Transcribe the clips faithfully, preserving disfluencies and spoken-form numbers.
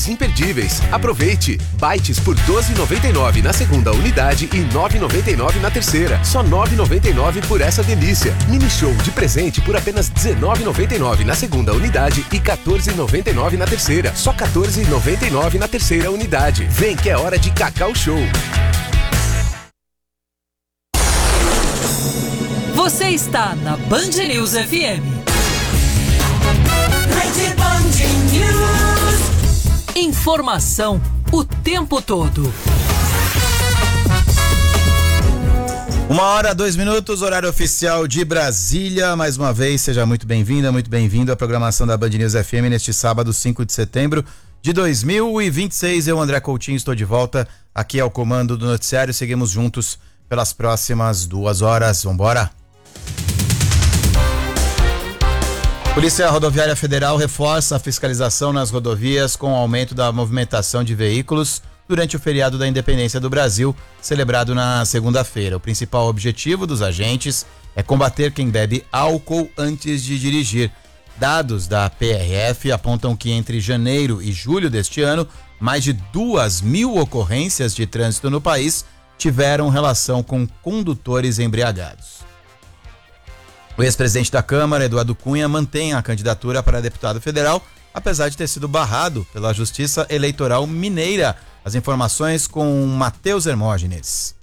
imperdíveis. Aproveite! Bytes por doze reais e noventa e nove centavos na segunda unidade e nove reais e noventa e nove centavos na terceira. Só nove reais e noventa e nove centavos por essa delícia. Mini Show de presente por apenas dezenove reais e noventa e nove centavos na segunda unidade e quatorze reais e noventa e nove centavos na terceira. Só quatorze reais e noventa e nove centavos na terceira unidade. Vem que é hora de Cacau Show. Você está na Band News F M. Rede Band News. Informação o tempo todo. Uma hora, dois minutos, horário oficial de Brasília. Mais uma vez, seja muito bem-vinda, muito bem-vindo à programação da Band News F M neste sábado, cinco de setembro de dois mil e vinte e seis. Eu, André Coutinho, estou de volta aqui ao comando do noticiário. Seguimos juntos pelas próximas duas horas. Vambora! Polícia Rodoviária Federal reforça a fiscalização nas rodovias com o aumento da movimentação de veículos durante o feriado da Independência do Brasil, celebrado na segunda-feira. O principal objetivo dos agentes é combater quem bebe álcool antes de dirigir. Dados da P R F apontam que entre janeiro e julho deste ano, mais de duas mil ocorrências de trânsito no país tiveram relação com condutores embriagados. O ex-presidente da Câmara, Eduardo Cunha, mantém a candidatura para deputado federal, apesar de ter sido barrado pela Justiça Eleitoral Mineira. As informações com Matheus Hermógenes.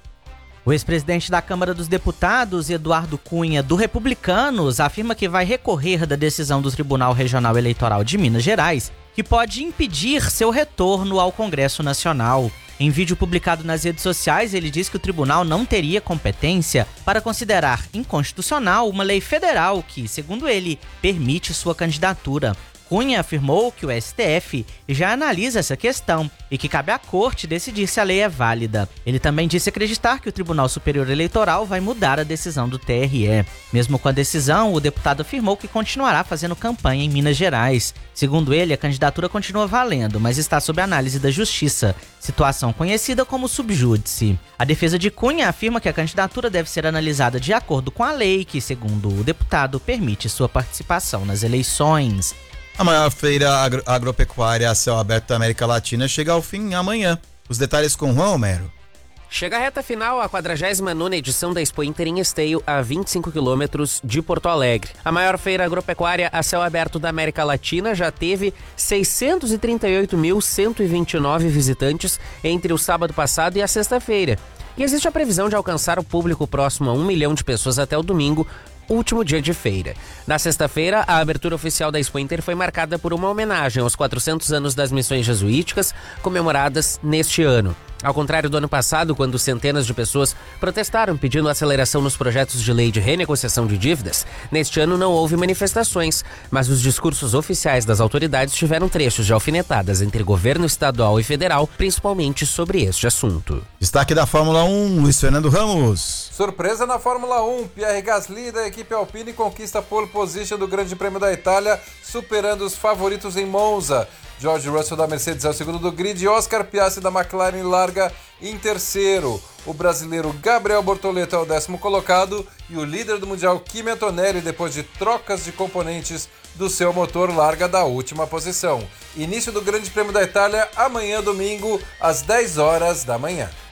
O ex-presidente da Câmara dos Deputados, Eduardo Cunha, do Republicanos, afirma que vai recorrer da decisão do Tribunal Regional Eleitoral de Minas Gerais, que pode impedir seu retorno ao Congresso Nacional. Em vídeo publicado nas redes sociais, ele diz que o tribunal não teria competência para considerar inconstitucional uma lei federal que, segundo ele, permite sua candidatura. Cunha afirmou que o S T F já analisa essa questão e que cabe à corte decidir se a lei é válida. Ele também disse acreditar que o Tribunal Superior Eleitoral vai mudar a decisão do T R E. Mesmo com a decisão, o deputado afirmou que continuará fazendo campanha em Minas Gerais. Segundo ele, a candidatura continua valendo, mas está sob análise da Justiça, situação conhecida como subjúdice. A defesa de Cunha afirma que a candidatura deve ser analisada de acordo com a lei que, segundo o deputado, permite sua participação nas eleições. A maior feira agro- agropecuária a céu aberto da América Latina chega ao fim amanhã. Os detalhes com Juan Homero. Chega a reta final a quadragésima nona edição da Expo Inter em Esteio, a vinte e cinco quilômetros de Porto Alegre. A maior feira agropecuária a céu aberto da América Latina já teve seiscentos e trinta e oito mil cento e vinte e nove visitantes entre o sábado passado e a sexta-feira. E existe a previsão de alcançar o público próximo a um milhão de pessoas até o domingo, último dia de feira. Na sexta-feira, a abertura oficial da Expo Inter foi marcada por uma homenagem aos quatrocentos anos das missões jesuíticas comemoradas neste ano. Ao contrário do ano passado, quando centenas de pessoas protestaram pedindo aceleração nos projetos de lei de renegociação de dívidas, neste ano não houve manifestações, mas os discursos oficiais das autoridades tiveram trechos de alfinetadas entre governo estadual e federal, principalmente sobre este assunto. Destaque da Fórmula um, Luiz Fernando Ramos. Surpresa na Fórmula um, Pierre Gasly da equipe Alpine conquista a pole position do Grande Prêmio da Itália, superando os favoritos em Monza. George Russell da Mercedes é o segundo do grid e Oscar Piastri da McLaren larga em terceiro. O brasileiro Gabriel Bortoleto é o décimo colocado e o líder do Mundial Kimi Antonelli, depois de trocas de componentes do seu motor, larga da última posição. Início do Grande Prêmio da Itália amanhã, domingo, às dez horas da manhã.